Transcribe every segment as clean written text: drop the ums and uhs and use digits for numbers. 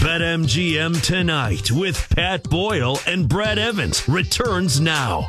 BetMGM Tonight with Pat Boyle and Brad Evans returns now.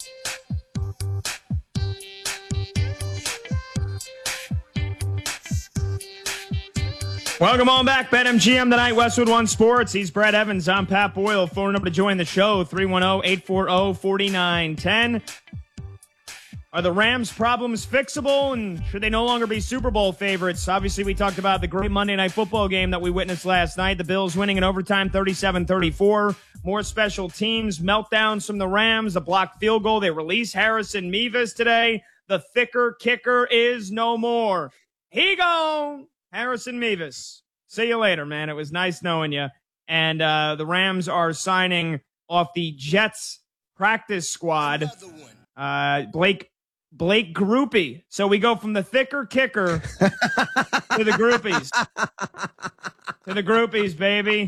Welcome on back. BetMGM Tonight, Westwood One Sports. He's Brad Evans. I'm Pat Boyle. Phone number to join the show, 310-840-4910. Are the Rams' problems fixable, and should they no longer be Super Bowl favorites? Obviously, we talked about the great Monday Night Football game that we witnessed last night. The Bills winning in overtime 37-34. More special teams, meltdowns from the Rams, a blocked field goal. They release Harrison Mevis today. The thicker kicker is no more. He gone. Harrison Mevis. See you later, man. It was nice knowing you. And the Rams are signing off the Jets practice squad. Blake Groupie. So we go from the thicker kicker to the groupies. To the groupies, baby.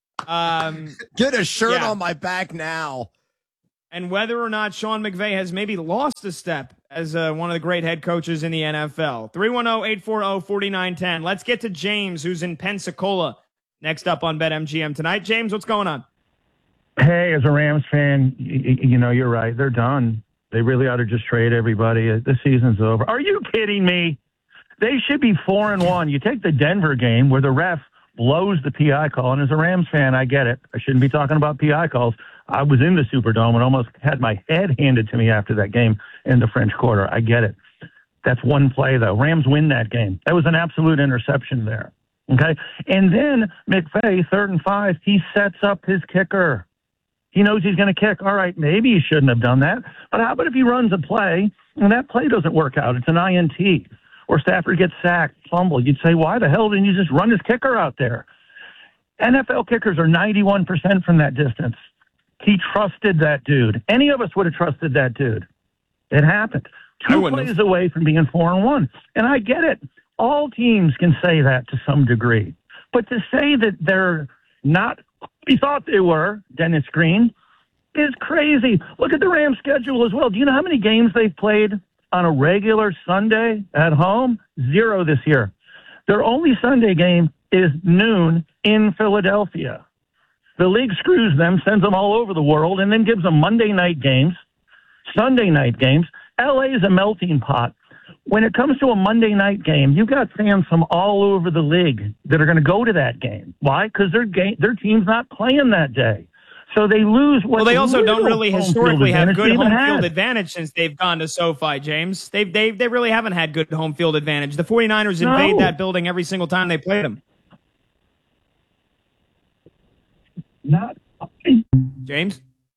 Get a shirt on my back now. And whether or not Sean McVay has maybe lost a step as one of the great head coaches in the NFL. 310-840-4910. Let's get to James, who's in Pensacola, next up on BetMGM Tonight. James, what's going on? Hey, as a Rams fan, you know, you're right. They're done. They really ought to just trade everybody. The season's over. Are you kidding me? They should be 4-1. You take the Denver game where the ref blows the PI call, and as a Rams fan, I get it. I shouldn't be talking about PI calls. I was in the Superdome and almost had my head handed to me after that game in the French Quarter. I get it. That's one play, though. Rams win that game. That was an absolute interception there. Okay? And then McVay, 3rd and 5, he sets up his kicker. He knows he's going to kick. All right, maybe he shouldn't have done that. But how about if he runs a play and that play doesn't work out? It's an INT. Or Stafford gets sacked, fumbled. You'd say, why the hell didn't you just run his kicker out there? NFL kickers are 91% from that distance. He trusted that dude. Any of us would have trusted that dude. It happened. 2 plays away from being 4-1. And I get it. All teams can say that to some degree. But to say that they're not we thought they were, Dennis Green, is crazy. Look at the Rams schedule as well. Do you know how many games they've played on a regular Sunday at home? 0 this year. Their only Sunday game is noon in Philadelphia. The league screws them, sends them all over the world, and then gives them Monday night games, Sunday night games. LA is a melting pot. When it comes to a Monday night game, you've got fans from all over the league that are going to go to that game. Why? Because their team's not playing that day. So they lose. Well, they also don't really historically have good home field advantage since they've gone to SoFi, James. They really haven't had good home field advantage. The 49ers invade that building every single time they play them. Not James?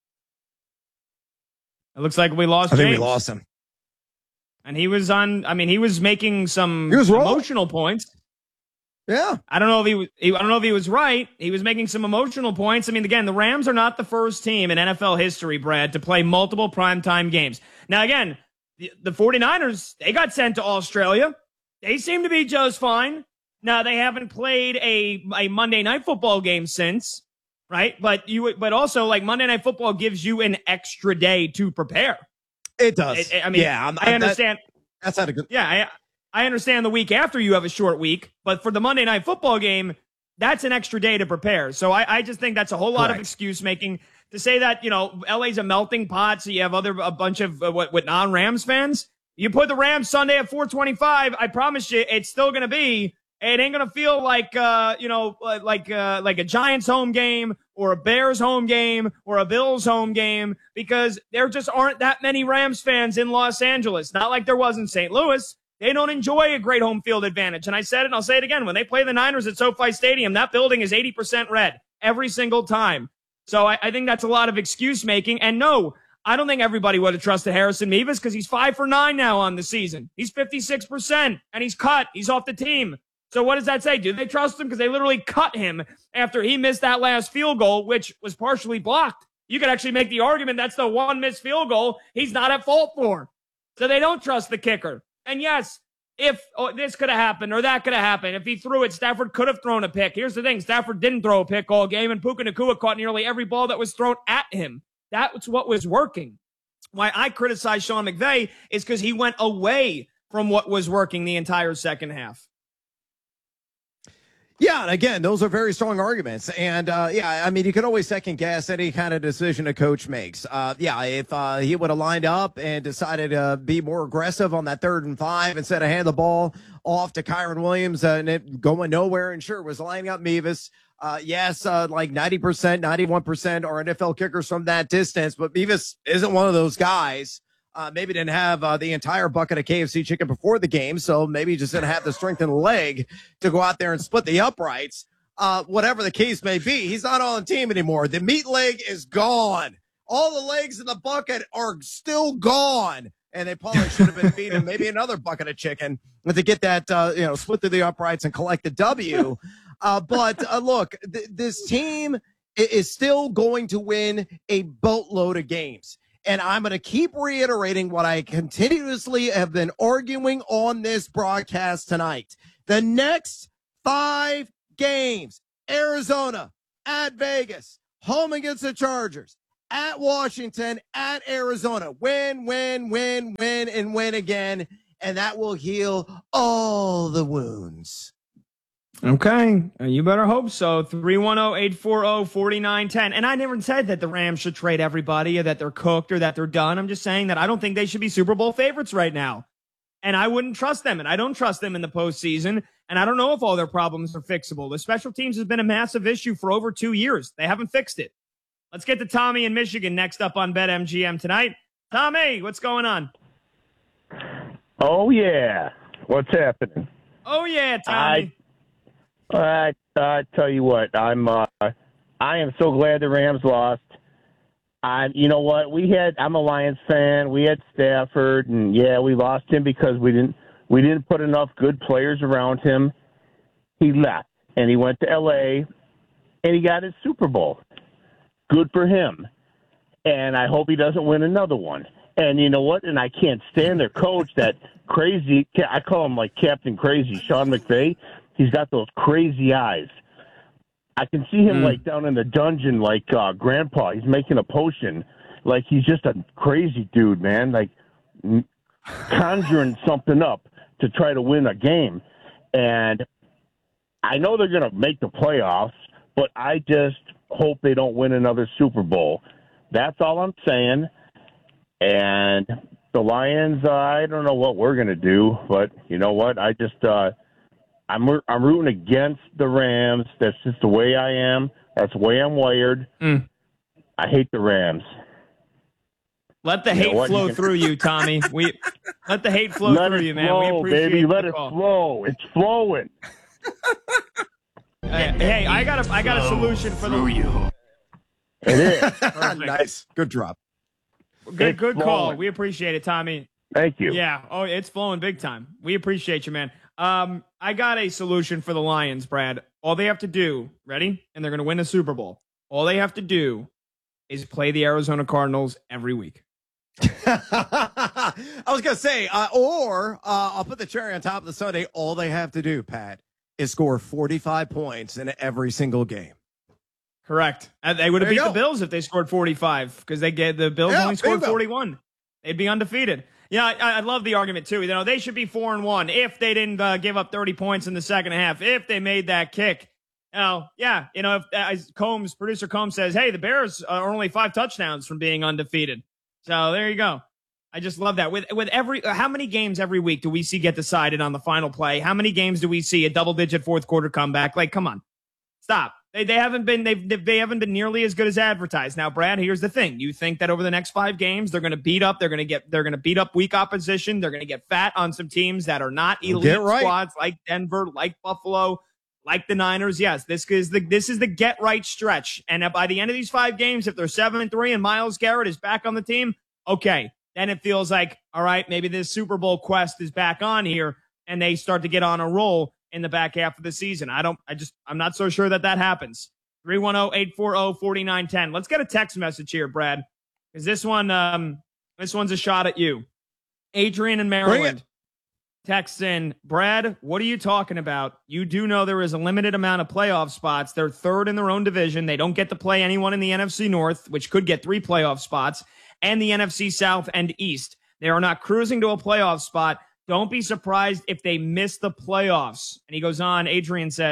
It looks like we lost James. I think we lost him. And he was he was making some emotional points. Yeah. I don't know if he was right. He was making some emotional points. I mean, again, the Rams are not the first team in NFL history, Brad, to play multiple primetime games. Now, again, the 49ers, they got sent to Australia. They seem to be just fine. Now, they haven't played a Monday Night Football game since, right? But also, like, Monday Night Football gives you an extra day to prepare. It does. I understand. That's not a good. Yeah, I understand the week after you have a short week, but for the Monday Night Football game, that's an extra day to prepare. So I just think that's a whole lot of excuse making to say that, you know, LA's a melting pot. So you have a bunch of non-Rams fans. You put the Rams Sunday at 4:25. I promise you, it's still going to be. It ain't going to feel like, like a Giants home game or a Bears home game or a Bills home game, because there just aren't that many Rams fans in Los Angeles. Not like there was in St. Louis. They don't enjoy a great home field advantage. And I said it, and I'll say it again. When they play the Niners at SoFi Stadium, that building is 80% red every single time. So I think that's a lot of excuse making. And no, I don't think everybody would have trusted Harrison Mevis because he's 5 for 9 now on the season. He's 56%, and he's cut. He's off the team. So what does that say? Do they trust him? Because they literally cut him after he missed that last field goal, which was partially blocked. You could actually make the argument that's the one missed field goal he's not at fault for. So they don't trust the kicker. And yes, if this could have happened or that could have happened, if he threw it, Stafford could have thrown a pick. Here's the thing. Stafford didn't throw a pick all game, and Puka Nacua caught nearly every ball that was thrown at him. That's what was working. Why I criticize Sean McVay is because he went away from what was working the entire second half. Yeah, and again, those are very strong arguments. And, I mean, you can always second guess any kind of decision a coach makes. If he would have lined up and decided to be more aggressive on that 3rd and 5 instead of hand the ball off to Kyron Williams and it going nowhere, and sure, was lining up Mevis. Like 90%, 91% are NFL kickers from that distance, but Mevis isn't one of those guys. Maybe didn't have the entire bucket of KFC chicken before the game, so maybe he just didn't have the strength in the leg to go out there and split the uprights. Whatever the case may be, he's not on the team anymore. The meat leg is gone. All the legs in the bucket are still gone, and they probably should have been feeding maybe another bucket of chicken to get that, split through the uprights and collect the W. Look, this team is still going to win a boatload of games. And I'm going to keep reiterating what I continuously have been arguing on this broadcast tonight. The next 5 games, Arizona, at Vegas, home against the Chargers, at Washington, at Arizona. Win, and win again. And that will heal all the wounds. Okay, you better hope so. 310-840-4910. And I never said that the Rams should trade everybody or that they're cooked or that they're done. I'm just saying that I don't think they should be Super Bowl favorites right now. And I wouldn't trust them, and I don't trust them in the postseason. And I don't know if all their problems are fixable. The special teams has been a massive issue for over 2 years. They haven't fixed it. Let's get to Tommy in Michigan next up on BetMGM tonight. Tommy, what's going on? Oh, yeah. What's happening? Oh, yeah, Tommy. I tell you what, I am so glad the Rams lost. You know what? I'm a Lions fan. We had Stafford, and yeah, we lost him because we didn't put enough good players around him. He left, and he went to L.A., and he got his Super Bowl. Good for him. And I hope he doesn't win another one. And you know what? And I can't stand their coach, that crazy, I call him like Captain Crazy, Sean McVay. He's got those crazy eyes. I can see him like down in the dungeon like Grandpa. He's making a potion. Like he's just a crazy dude, man. Like conjuring something up to try to win a game. And I know they're going to make the playoffs, but I just hope they don't win another Super Bowl. That's all I'm saying. And the Lions, I don't know what we're going to do, but you know what? I just I'm rooting against the Rams. That's just the way I am. That's the way I'm wired. I hate the Rams. Let the hate flow through you, Tommy. Let the hate flow through you, man. We appreciate baby. Let it flow. It's flowing. Hey, I got a solution for you. It is. Nice. Good drop. Good call. We appreciate it, Tommy. Thank you. Yeah. Oh, it's flowing big time. We appreciate you, man. I got a solution for the Lions, Brad. All they have to do, ready? And they're going to win the Super Bowl. All they have to do is play the Arizona Cardinals every week. I was going to say, I'll put the cherry on top of the sundae. All they have to do, Pat, is score 45 points in every single game. Correct. They would have beat the Bills if they scored 45 because the Bills only scored 41. They'd be undefeated. Yeah, I love the argument, too. You know, they should be 4-1 if they didn't give up 30 points in the second half, if they made that kick. If as producer Combs says, hey, the Bears are only 5 touchdowns from being undefeated. So there you go. I just love that. With how many games every week do we see get decided on the final play? How many games do we see a double-digit fourth quarter comeback? Like, come on, stop. They haven't been nearly as good as advertised. Now, Brad, here's the thing: you think that over the next 5 games they're going to beat up weak opposition. They're going to get fat on some teams that are not elite squads like Denver, like Buffalo, like the Niners. Yes, this is the get right stretch. And by the end of these 5 games, if they're 7-3 and Myles Garrett is back on the team, okay, then it feels like, all right, maybe this Super Bowl quest is back on here, and they start to get on a roll in the back half of the season. I'm not so sure that happens. 310-840-4910. Let's get a text message here, Brad, because this one's a shot at you. Adrian in Maryland texts in, Brad, what are you talking about? You do know there is a limited amount of playoff spots. They're 3rd in their own division. They don't get to play anyone in the NFC North, which could get 3 playoff spots, and the NFC South and East. They are not cruising to a playoff spot. Don't be surprised if they miss the playoffs. And he goes on, Adrian says,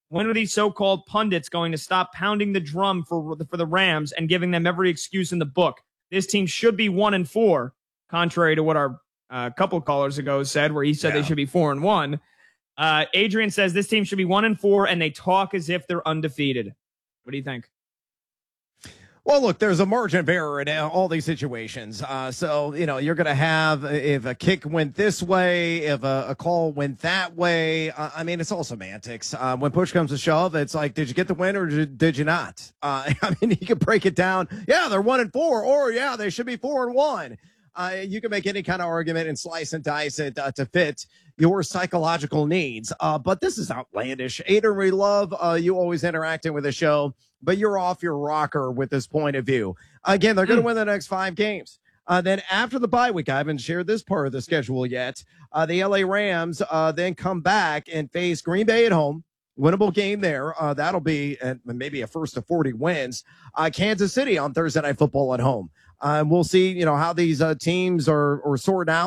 When are these so-called pundits going to stop pounding the drum for the Rams and giving them every excuse in the book? This team should be 1-4, contrary to what our couple callers ago said, where he said they should be 4-1. Adrian says this team should be 1-4, and they talk as if they're undefeated. What do you think? Well, look, there's a margin of error in all these situations. So, you're going to have, if a kick went this way, if a call went that way, it's all semantics. When push comes to shove, it's like, did you get the win or did you not? You can break it down. Yeah, they're 1-4, or yeah, they should be 4-1. You can make any kind of argument and slice and dice it to fit your psychological needs. But this is outlandish. Adrian, we love you always interacting with the show, but you're off your rocker with this point of view. Again, they're going to win the next 5 games. Then after the bye week, I haven't shared this part of the schedule yet. The LA Rams then come back and face Green Bay at home. Winnable game there. That'll be maybe a first of 40 wins. Kansas City on Thursday Night Football at home. We'll see, how these teams are sorted out.